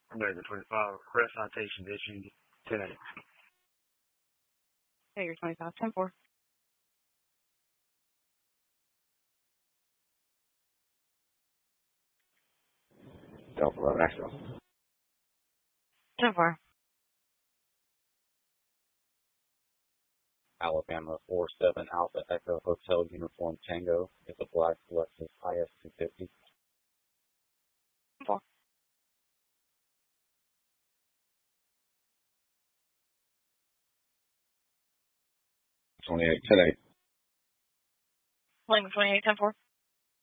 American 25, request citation issued 10-8. Figure 25, 10-4. Delta 11 Nashville. 10-4. Alabama 47 Alpha Echo Hotel Uniform Tango is a black Lexus IS 250. 4. Twenty-eight 10-8. Link 28, 10-4.